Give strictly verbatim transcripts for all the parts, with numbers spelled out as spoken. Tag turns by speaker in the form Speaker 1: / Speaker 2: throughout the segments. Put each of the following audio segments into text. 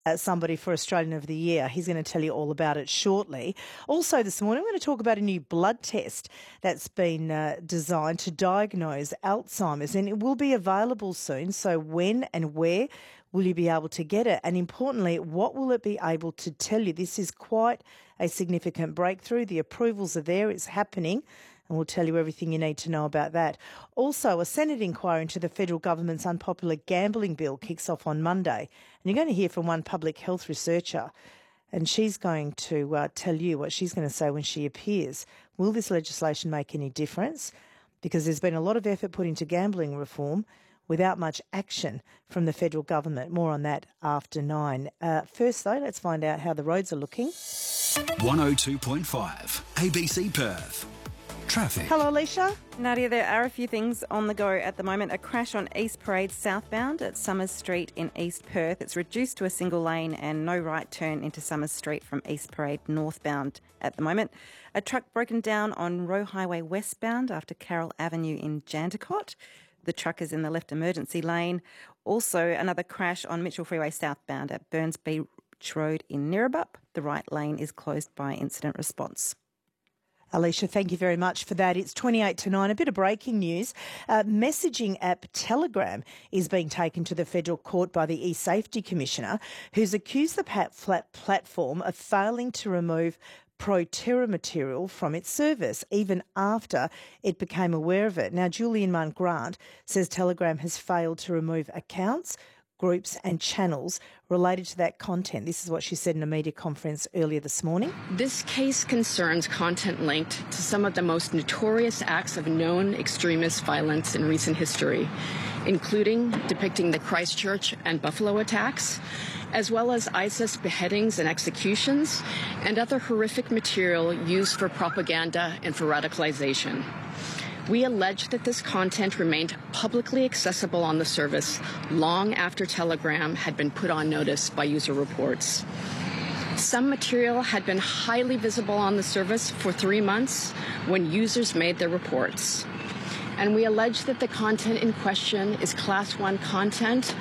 Speaker 1: Uh, somebody for Australian of the Year. He's going to tell you all about it shortly. Also this morning, we're going to talk about a new blood test that's been uh, designed to diagnose Alzheimer's, and it will be available soon. So when and where will you be able to get it? And importantly, what will it be able to tell you? This is quite a significant breakthrough. The approvals are there. It's happening. And we'll tell you everything you need to know about that. Also, a Senate inquiry into the federal government's unpopular gambling bill kicks off on Monday. And you're going to hear from one public health researcher, and she's going to uh, tell you what she's going to say when she appears. Will this legislation make any difference? Because there's been a lot of effort put into gambling reform without much action from the federal government. More on that after nine. Uh, first, though, let's find out how the roads are looking.
Speaker 2: one oh two point five A B C Perth. Traffic.
Speaker 1: Hello, Alicia.
Speaker 3: Nadia, there are a few things on the go at the moment. A crash on East Parade southbound at Summers Street in East Perth. It's reduced to a single lane and no right turn into Summers Street from East Parade northbound at the moment. A truck broken down on Roe Highway westbound after Carroll Avenue in Jandakot. The truck is in the left emergency lane. Also, another crash on Mitchell Freeway southbound at Burns Beach Road in Nirabup. The right lane is closed by incident response.
Speaker 1: Alicia, thank you very much for that. It's twenty-eight to nine. A bit of breaking news. Uh, messaging app Telegram is being taken to the federal court by the eSafety Commissioner, who's accused the pat- flat platform of failing to remove pro-terror material from its service, even after it became aware of it. Now, Julie Inman-Grant says Telegram has failed to remove accounts, groups and channels related to that content. This is what she said in a media conference earlier this morning.
Speaker 4: This case concerns content linked to some of the most notorious acts of known extremist violence in recent history, including depicting the Christchurch and Buffalo attacks, as well as ISIS beheadings and executions, and other horrific material used for propaganda and for radicalization. We allege that this content remained publicly accessible on the service long after Telegram had been put on notice by user reports. Some material had been highly visible on the service for three months when users made their reports. And we allege that the content in question is class one content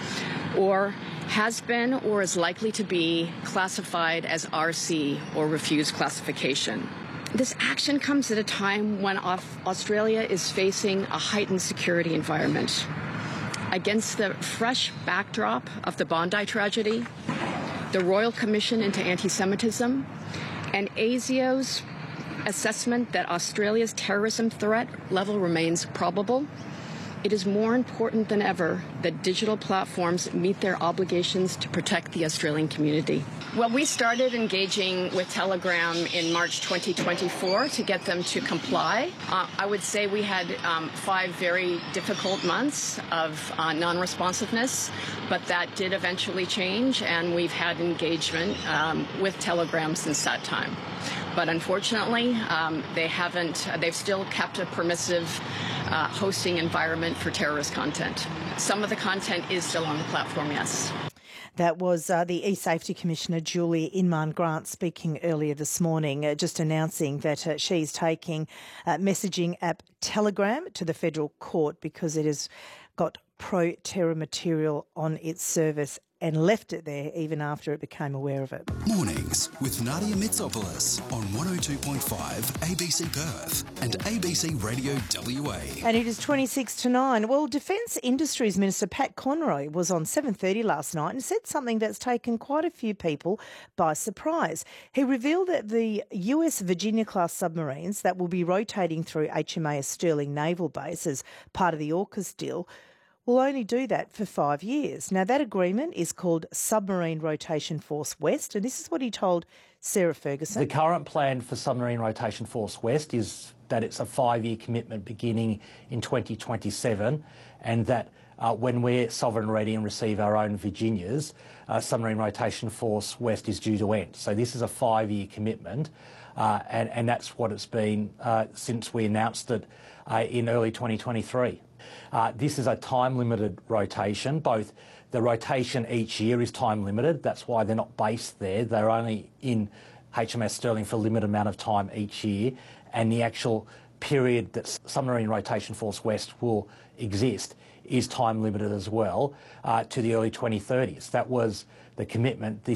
Speaker 4: or has been or is likely to be classified as R C or refused classification. This action comes at a time when Australia is facing a heightened security environment. Against the fresh backdrop of the Bondi tragedy, the Royal Commission into Anti-Semitism, and ASIO's assessment that Australia's terrorism threat level remains probable, it is more important than ever that digital platforms meet their obligations to protect the Australian community. Well, we started engaging with Telegram in March twenty twenty-four to get them to comply. Uh, I would say we had um, five very difficult months of uh, non-responsiveness, but that did eventually change, and we've had engagement um, with Telegram since that time. But unfortunately, um, they haven't, they've still kept a permissive uh, hosting environment for terrorist content. Some of the content is still on the platform, yes.
Speaker 1: That was uh, the eSafety Commissioner, Julie Inman-Grant, speaking earlier this morning, uh, just announcing that uh, she's taking uh, messaging app Telegram to the federal court because it has got pro-terror material on its service and left it there even after it became aware of it.
Speaker 2: Mornings with Nadia Mitsopoulos on one oh two point five A B C Perth and A B C Radio W A.
Speaker 1: And it is twenty-six to nine. Well, Defence Industries Minister Pat Conroy was on seven thirty last night and said something that's taken quite a few people by surprise. He revealed that the U S Virginia-class submarines that will be rotating through H M A S Sterling Naval Base as part of the AUKUS deal will only do that for five years. Now, that agreement is called Submarine Rotation Force West, and this is what he told Sarah Ferguson.
Speaker 5: The current plan for Submarine Rotation Force West is that it's a five-year commitment beginning in twenty twenty-seven, and that uh, when we're sovereign ready and receive our own Virginias, uh, Submarine Rotation Force West is due to end. So this is a five-year commitment, uh, and, and that's what it's been uh, since we announced it uh, in early twenty twenty-three. Uh, this is a time-limited rotation. Both the rotation each year is time-limited. That's why they're not based there. They're only in H M S Sterling for a limited amount of time each year. And the actual period that Submarine Rotation Force West will exist is time-limited as well uh, to the early twenty thirties. That was the commitment.